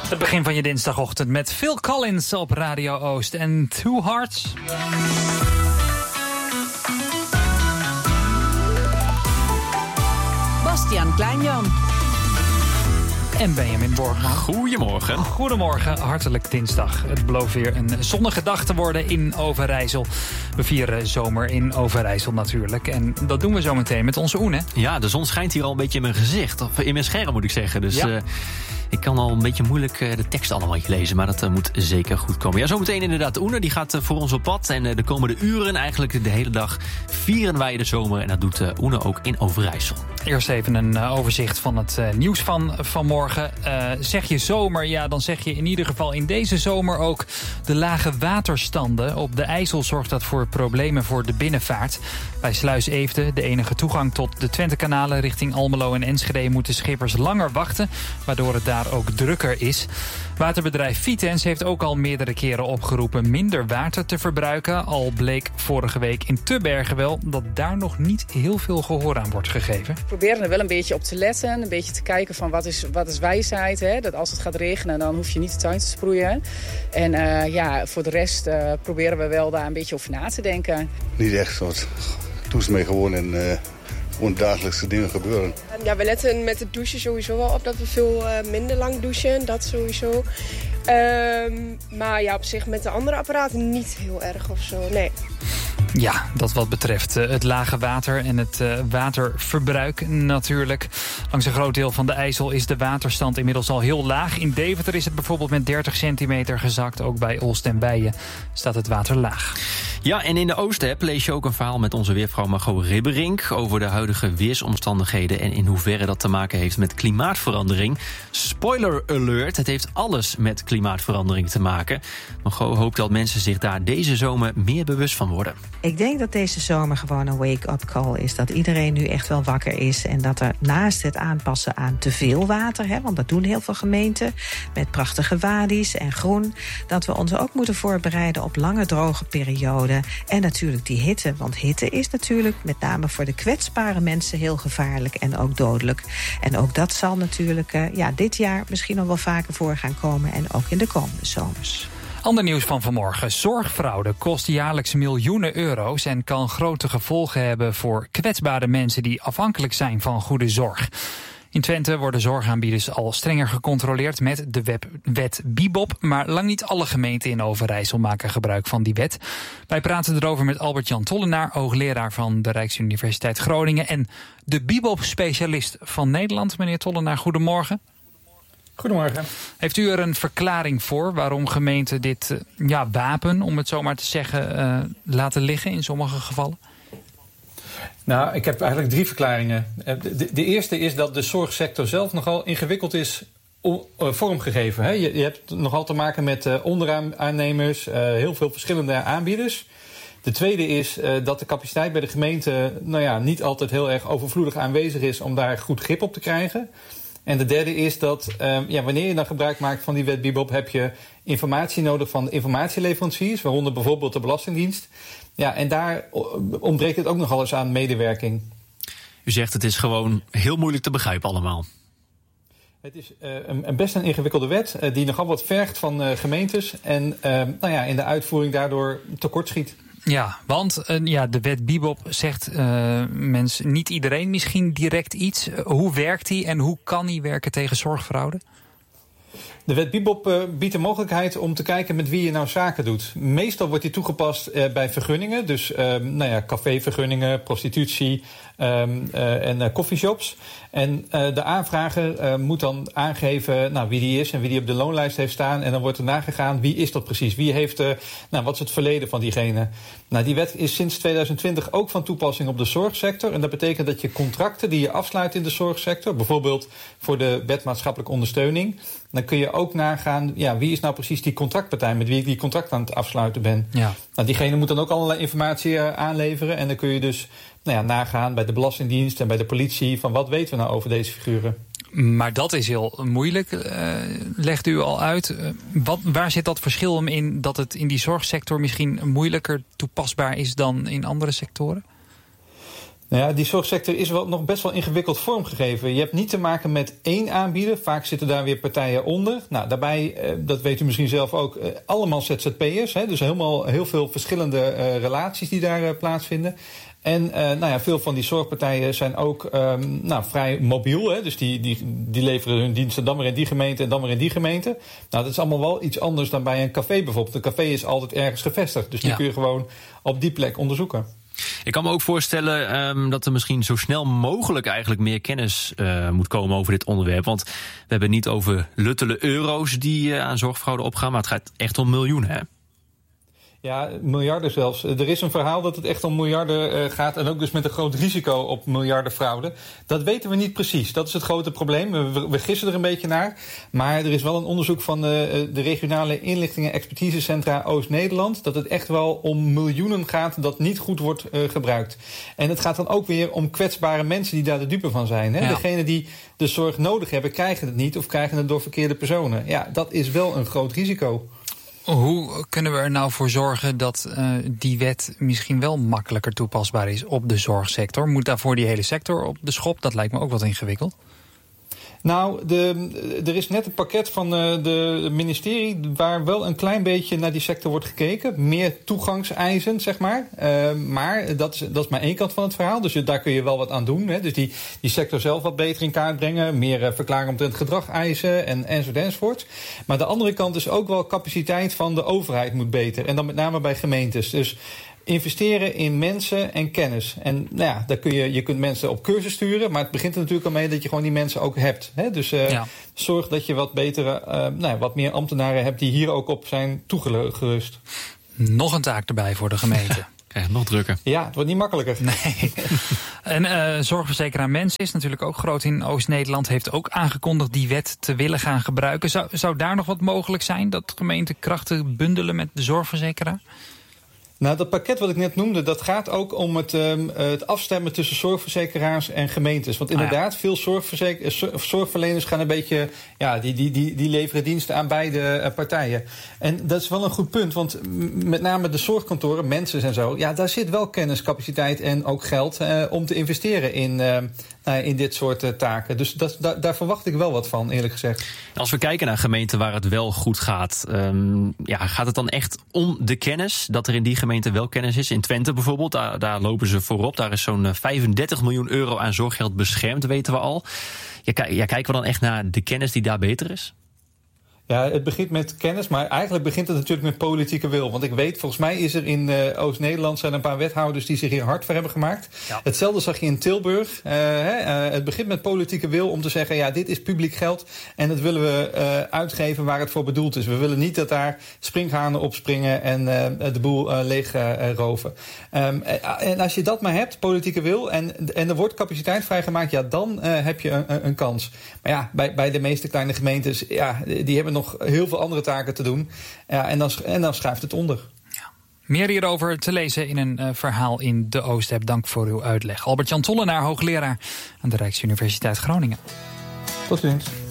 Het begin van je dinsdagochtend met Phil Collins op Radio Oost en Two Hearts. Bastiaan Kleinjan. En Benjamin Borgman. Goedemorgen. Goedemorgen, hartelijk dinsdag. Het belooft weer een zonnige dag te worden in Overijssel. We vieren zomer in Overijssel natuurlijk. En dat doen we zo meteen met onze Oene. Ja, de zon schijnt hier al een beetje in mijn gezicht. Of in mijn scherm moet ik zeggen. Dus ja. Ik kan al een beetje moeilijk de tekst allemaal lezen. Maar dat moet zeker goed komen. Ja, zometeen inderdaad Oene. Die gaat voor ons op pad. En de komende uren, eigenlijk de hele dag, vieren wij de zomer. En dat doet Oene ook in Overijssel. Eerst even een overzicht van het nieuws van vanmorgen. Zeg je zomer, ja, dan zeg je in ieder geval in deze zomer ook de lage waterstanden. Op de IJssel zorgt dat voor problemen voor de binnenvaart. Bij Sluis Eefde, de enige toegang tot de Twentekanalen richting Almelo en Enschede, moeten schippers langer wachten, waardoor het daar ook drukker is. Waterbedrijf Vitens heeft ook al meerdere keren opgeroepen minder water te verbruiken. Al bleek vorige week in Tubbergen wel dat daar nog niet heel veel gehoor aan wordt gegeven. We proberen er wel een beetje op te letten. Een beetje te kijken van wat is wijsheid. Hè? Dat als het gaat regenen, dan hoef je niet de tuin te sproeien. En voor de rest proberen we wel daar een beetje over na te denken. Niet echt soort toesmee gewoon en gewoon dagelijkse dingen gebeuren. Ja, we letten met het douchen sowieso wel op dat we veel minder lang douchen. Dat sowieso. Maar ja, op zich met de andere apparaten niet heel erg of zo, nee. Ja, dat wat betreft het lage water en het waterverbruik natuurlijk. Langs een groot deel van de IJssel is de waterstand inmiddels al heel laag. In Deventer is het bijvoorbeeld met 30 centimeter gezakt. Ook bij Olst en Bijen staat het water laag. Ja, en in de Oost-app lees je ook een verhaal met onze weervrouw Margot Ribberink over de huidige weersomstandigheden en in hoeverre dat te maken heeft met klimaatverandering. Spoiler alert, het heeft alles met klimaatverandering te maken. Margot hoopt dat mensen zich daar deze zomer meer bewust van worden. Ik denk dat deze zomer gewoon een wake-up call is. Dat iedereen nu echt wel wakker is. En dat er naast het aanpassen aan te veel water, hè, want dat doen heel veel gemeenten, met prachtige wadi's en groen, dat we ons ook moeten voorbereiden op lange droge perioden. En natuurlijk die hitte. Want hitte is natuurlijk met name voor de kwetsbare mensen heel gevaarlijk en ook dodelijk. En ook dat zal natuurlijk dit jaar misschien nog wel vaker voor gaan komen. En ook in de komende zomers. Ander nieuws van vanmorgen. Zorgfraude kost jaarlijks miljoenen euro's en kan grote gevolgen hebben voor kwetsbare mensen die afhankelijk zijn van goede zorg. In Twente worden zorgaanbieders al strenger gecontroleerd met de wet Bibop. Maar lang niet alle gemeenten in Overijssel maken gebruik van die wet. Wij praten erover met Albert-Jan Tollenaar, hoogleraar van de Rijksuniversiteit Groningen en de Bibop-specialist van Nederland. Meneer Tollenaar, goedemorgen. Goedemorgen. Heeft u er een verklaring voor waarom gemeenten dit wapen, om het zo maar te zeggen, laten liggen in sommige gevallen? Nou, ik heb eigenlijk 3 verklaringen. De eerste is dat de zorgsector zelf nogal ingewikkeld is vormgegeven. Hè? Je hebt nogal te maken met onderaannemers, heel veel verschillende aanbieders. De tweede is dat de capaciteit bij de gemeente niet altijd heel erg overvloedig aanwezig is om daar goed grip op te krijgen. En de derde is dat wanneer je dan gebruik maakt van die wet Bibop, heb je informatie nodig van informatieleveranciers, waaronder bijvoorbeeld de Belastingdienst. Ja, en daar ontbreekt het ook nogal eens aan medewerking. U zegt het is gewoon heel moeilijk te begrijpen allemaal. Het is best een ingewikkelde wet die nogal wat vergt van gemeentes en in de uitvoering daardoor tekortschiet. Ja, want de wet Bibop zegt niet iedereen misschien direct iets. Hoe werkt die en hoe kan die werken tegen zorgfraude? De wet Bibop biedt de mogelijkheid om te kijken met wie je nou zaken doet. Meestal wordt die toegepast bij vergunningen. Dus cafévergunningen, prostitutie en coffeeshops. En de aanvrager moet dan aangeven wie die is en wie die op de loonlijst heeft staan. En dan wordt er nagegaan wie is dat precies. Wie heeft, wat is het verleden van diegene. Nou, die wet is sinds 2020 ook van toepassing op de zorgsector. En dat betekent dat je contracten die je afsluit in de zorgsector, bijvoorbeeld voor de wet maatschappelijke ondersteuning, dan kun je ook nagaan wie is nou precies die contractpartij met wie ik die contract aan het afsluiten ben. Ja. Nou, diegene moet dan ook allerlei informatie aanleveren. En dan kun je dus nagaan bij de Belastingdienst en bij de politie van wat weten we nou over deze figuren. Maar dat is heel moeilijk, legt u al uit. Waar zit dat verschil in dat het in die zorgsector misschien moeilijker toepasbaar is dan in andere sectoren? Nou ja, die zorgsector is nog best wel ingewikkeld vormgegeven. Je hebt niet te maken met één aanbieder. Vaak zitten daar weer partijen onder. Nou, daarbij, dat weet u misschien zelf ook, allemaal ZZP'ers. Dus heel veel verschillende relaties die daar plaatsvinden. En veel van die zorgpartijen zijn ook vrij mobiel. Hè? Dus die leveren hun diensten dan weer in die gemeente en dan weer in die gemeente. Nou, dat is allemaal wel iets anders dan bij een café bijvoorbeeld. Een café is altijd ergens gevestigd. Dus die kun je gewoon op die plek onderzoeken. Ik kan me ook voorstellen dat er misschien zo snel mogelijk eigenlijk meer kennis moet komen over dit onderwerp. Want we hebben het niet over luttele euro's die aan zorgfraude opgaan, maar het gaat echt om miljoenen, hè? Ja, miljarden zelfs. Er is een verhaal dat het echt om miljarden gaat. En ook dus met een groot risico op miljarden fraude. Dat weten we niet precies. Dat is het grote probleem. We gissen er een beetje naar. Maar er is wel een onderzoek van de regionale inlichtingen expertisecentra Oost-Nederland. Dat het echt wel om miljoenen gaat dat niet goed wordt gebruikt. En het gaat dan ook weer om kwetsbare mensen die daar de dupe van zijn. Hè? Ja. Degenen die de zorg nodig hebben, krijgen het niet of krijgen het door verkeerde personen. Ja, dat is wel een groot risico. Hoe kunnen we er nou voor zorgen dat die wet misschien wel makkelijker toepasbaar is op de zorgsector? Moet daarvoor die hele sector op de schop? Dat lijkt me ook wat ingewikkeld. Nou, er is net een pakket van de ministerie waar wel een klein beetje naar die sector wordt gekeken. Meer toegangseisen, zeg maar. Maar dat is maar één kant van het verhaal. Dus daar kun je wel wat aan doen. Hè. Dus die sector zelf wat beter in kaart brengen. Meer verklaring omtrent gedrag eisen enzovoort. Maar de andere kant is ook wel capaciteit van de overheid moet beter. En dan met name bij gemeentes. Dus investeren in mensen en kennis. En je kunt mensen op cursus sturen, maar het begint er natuurlijk al mee dat je gewoon die mensen ook hebt. Hè? Dus zorg dat je wat betere, wat meer ambtenaren hebt die hier ook op zijn toegerust. Nog een taak erbij voor de gemeente. Krijg nog drukker. Ja, het wordt niet makkelijker. Nee. En zorgverzekeraar Mens is natuurlijk ook groot in Oost-Nederland. Heeft ook aangekondigd die wet te willen gaan gebruiken. Zou daar nog wat mogelijk zijn? Dat gemeenten krachten bundelen met de zorgverzekeraar? Nou, dat pakket wat ik net noemde, dat gaat ook om het afstemmen tussen zorgverzekeraars en gemeentes. Want inderdaad, veel zorgverleners gaan een beetje, die leveren diensten aan beide partijen. En dat is wel een goed punt, want met name de zorgkantoren, mensen en zo, daar zit wel kennis, capaciteit en ook geld om te investeren in dit soort taken. Dus daar verwacht ik wel wat van, eerlijk gezegd. Als we kijken naar gemeenten waar het wel goed gaat, gaat het dan echt om de kennis, dat er in die gemeente wel kennis is? In Twente bijvoorbeeld, daar lopen ze voorop. Daar is zo'n 35 miljoen euro aan zorggeld beschermd, weten we al. Kijken we dan echt naar de kennis die daar beter is? Ja, het begint met kennis, maar eigenlijk begint het natuurlijk met politieke wil. Want ik weet, volgens mij is er in Oost-Nederland zijn een paar wethouders die zich hier hard voor hebben gemaakt. Ja. Hetzelfde zag je in Tilburg. Het begint met politieke wil om te zeggen, dit is publiek geld en dat willen we uitgeven waar het voor bedoeld is. We willen niet dat daar springhanen opspringen en de boel leeg roven. En als je dat maar hebt, politieke wil, en er wordt capaciteit vrijgemaakt, dan heb je een kans. Maar bij de meeste kleine gemeentes, die hebben nog heel veel andere taken te doen. En dan schuift het onder. Ja. Meer hierover te lezen in een verhaal in de Oost-app. Dank voor uw uitleg. Albert-Jan Tollenaar, hoogleraar aan de Rijksuniversiteit Groningen. Tot ziens.